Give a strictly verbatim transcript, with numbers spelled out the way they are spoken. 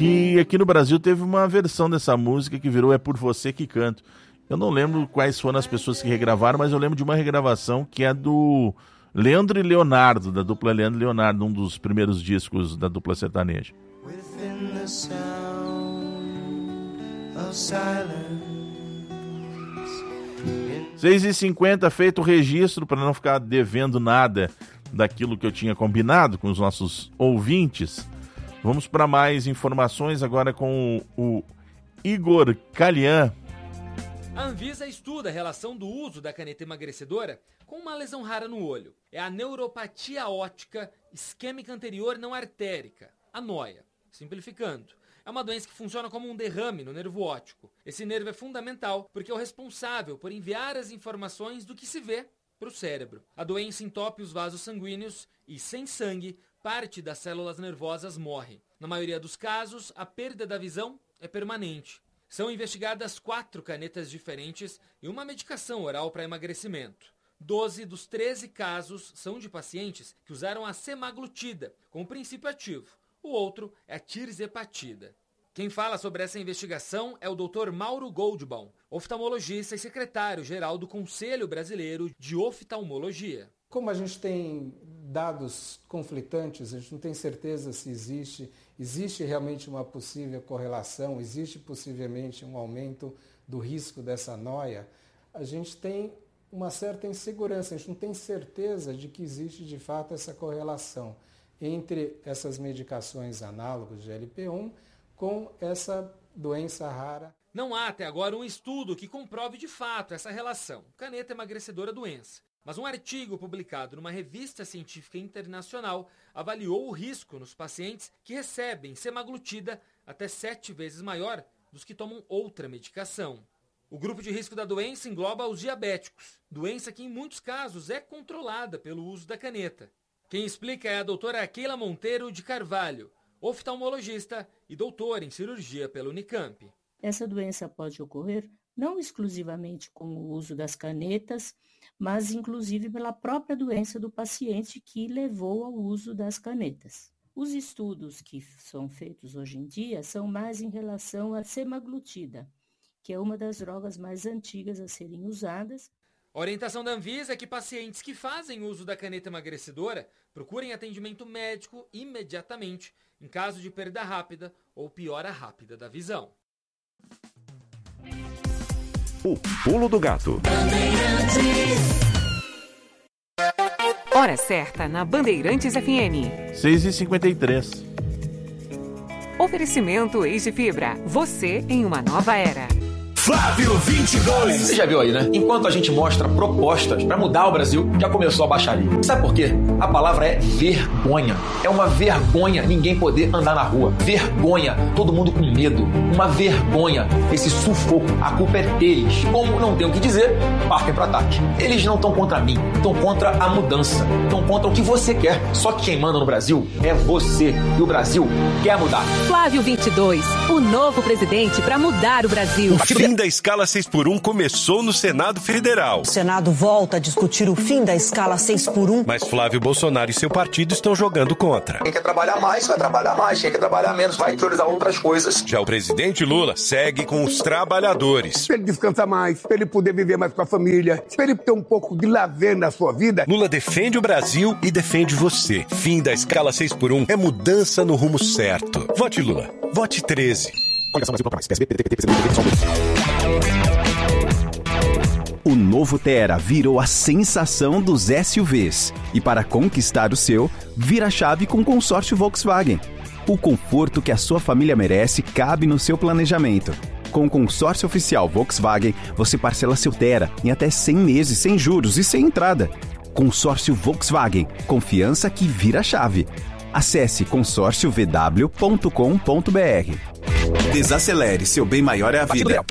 que aqui no Brasil teve uma versão dessa música que virou É Por Você Que Canto. Eu não lembro quais foram as pessoas que regravaram, mas eu lembro de uma regravação que é do Leandro e Leonardo, da dupla Leandro e Leonardo, um dos primeiros discos da dupla sertaneja. Within the sound of silence. seis e cinquenta, feito o registro para não ficar devendo nada daquilo que eu tinha combinado com os nossos ouvintes. Vamos para mais informações agora com o Igor Calian. A Anvisa estuda a relação do uso da caneta emagrecedora com uma lesão rara no olho. É a neuropatia óptica isquêmica anterior não artérica, a NOIA. Simplificando, é uma doença que funciona como um derrame no nervo óptico. Esse nervo é fundamental porque é o responsável por enviar as informações do que se vê para o cérebro. A doença entope os vasos sanguíneos e, sem sangue, parte das células nervosas morre. Na maioria dos casos, a perda da visão é permanente. São investigadas quatro canetas diferentes e uma medicação oral para emagrecimento. doze dos treze casos são de pacientes que usaram a semaglutida como princípio ativo. O outro é a tirzepatida. Quem fala sobre essa investigação é o doutor Mauro Goldbaum, oftalmologista e secretário-geral do Conselho Brasileiro de Oftalmologia. Como a gente tem dados conflitantes, a gente não tem certeza se existe, existe realmente uma possível correlação, existe possivelmente um aumento do risco dessa NOIA, a gente tem uma certa insegurança, a gente não tem certeza de que existe de fato essa correlação entre essas medicações análogas de L P um com essa doença rara. Não há até agora um estudo que comprove de fato essa relação, caneta emagrecedora-doença. Mas um artigo publicado numa revista científica internacional avaliou o risco nos pacientes que recebem semaglutida até sete vezes maior dos que tomam outra medicação. O grupo de risco da doença engloba os diabéticos, doença que em muitos casos é controlada pelo uso da caneta. Quem explica é a doutora Keila Monteiro de Carvalho, oftalmologista e doutora em cirurgia pela Unicamp. Essa doença pode ocorrer não exclusivamente com o uso das canetas, mas inclusive pela própria doença do paciente que levou ao uso das canetas. Os estudos que são feitos hoje em dia são mais em relação à semaglutida, que é uma das drogas mais antigas a serem usadas. A orientação da Anvisa é que pacientes que fazem uso da caneta emagrecedora procurem atendimento médico imediatamente em caso de perda rápida ou piora rápida da visão. O Pulo do Gato. Hora certa na Bandeirantes F M. seis e cinquenta e três. Oferecimento Eis de Fibra. Você em uma nova era. Flávio vinte e dois. Você já viu aí, né? Enquanto a gente mostra propostas para mudar o Brasil, já começou a baixaria. Sabe por quê? A palavra é vergonha. É uma vergonha ninguém poder andar na rua. Vergonha, todo mundo com medo. Uma vergonha, esse sufoco. A culpa é deles. Como não tem o que dizer, partem para ataque. Eles não estão contra mim, estão contra a mudança. Estão contra o que você quer. Só que quem manda no Brasil é você. E o Brasil quer mudar. Flávio vinte e dois, o novo presidente para mudar o Brasil. O fim da escala seis por um começou no Senado Federal. O Senado volta a discutir o fim da escala seis por um. Mas Flávio Bolsonaro e seu partido estão jogando contra. Quem quer trabalhar mais, vai trabalhar mais. Quem quer trabalhar menos, vai priorizar outras coisas. Já o presidente Lula segue com os trabalhadores. Para ele descansar mais, para ele poder viver mais com a família, para ele ter um pouco de lazer na sua vida. Lula defende o Brasil e defende você. Fim da escala seis por um é mudança no rumo certo. Vote Lula. Vote treze. O novo Tera virou a sensação dos S U Vs. E para conquistar o seu, vira a chave com o consórcio Volkswagen. O conforto que a sua família merece cabe no seu planejamento. Com o consórcio oficial Volkswagen, você parcela seu Tera em até cem meses sem juros e sem entrada. Consórcio Volkswagen. Confiança que vira a chave. Acesse consórcio v w ponto com ponto b r. Desacelere, seu bem maior é a vida.